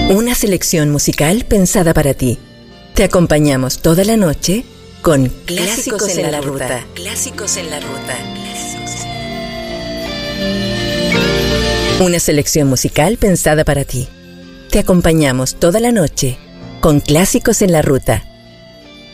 Una selección musical pensada para ti. Te acompañamos toda la noche con Clásicos en la Ruta. Clásicos en la Ruta. Una selección musical pensada para ti. Te acompañamos toda la noche con Clásicos en la Ruta.